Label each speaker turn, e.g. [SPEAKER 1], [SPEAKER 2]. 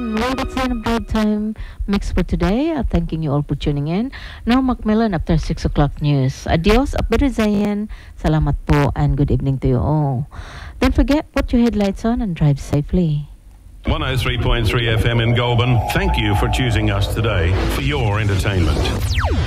[SPEAKER 1] Well, that's the end of Drive Time Mix for today. Thanking you all for tuning in. Now, Macmillan after 6 o'clock news. Adios, Abdurizayan. Salamat po and good evening to you all. Don't forget, put your headlights on and drive safely.
[SPEAKER 2] 103.3 FM in Goulburn. Thank you for choosing us today for your entertainment.